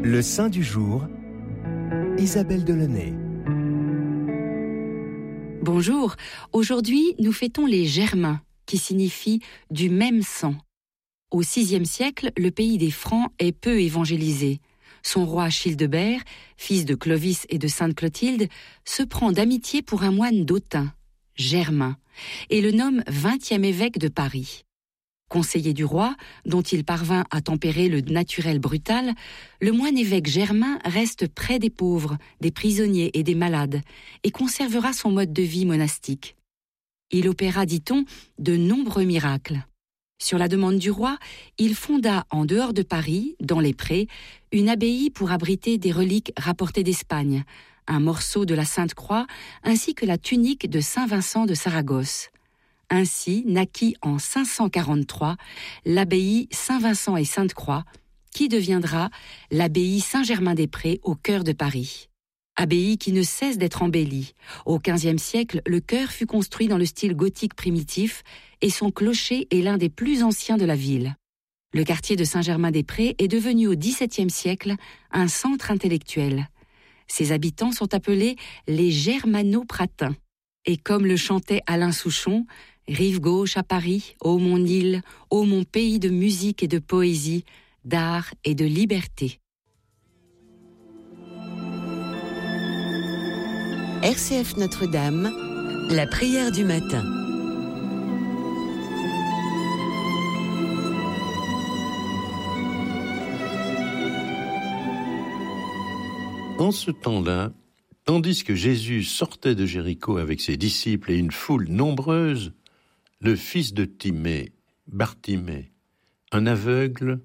Le saint du jour, Isabelle Delaunay. Bonjour, aujourd'hui nous fêtons les Germains, qui signifie « du même sang ». Au VIe siècle, le pays des Francs est peu évangélisé. Son roi Childebert, fils de Clovis et de Sainte Clotilde, se prend d'amitié pour un moine d'Autun, Germain, et le nomme 20e évêque de Paris. Conseiller du roi, dont il parvint à tempérer le naturel brutal, le moine évêque Germain reste près des pauvres, des prisonniers et des malades, et conservera son mode de vie monastique. Il opéra, dit-on, de nombreux miracles. Sur la demande du roi, il fonda en dehors de Paris, dans les prés, une abbaye pour abriter des reliques rapportées d'Espagne, un morceau de la Sainte Croix ainsi que la tunique de Saint Vincent de Saragosse. Ainsi naquit en 543 l'abbaye Saint-Vincent et Sainte-Croix, qui deviendra l'abbaye Saint-Germain-des-Prés au cœur de Paris. Abbaye qui ne cesse d'être embellie. Au XVe siècle, le chœur fut construit dans le style gothique primitif et son clocher est l'un des plus anciens de la ville. Le quartier de Saint-Germain-des-Prés est devenu au XVIIe siècle un centre intellectuel. Ses habitants sont appelés les Germano-Pratins. Et comme le chantait Alain Souchon, rive gauche à Paris, ô mon île, ô mon pays de musique et de poésie, d'art et de liberté. RCF Notre-Dame, la prière du matin. En ce temps-là, tandis que Jésus sortait de Jéricho avec ses disciples et une foule nombreuse, le fils de Timée, Bartimée, un aveugle,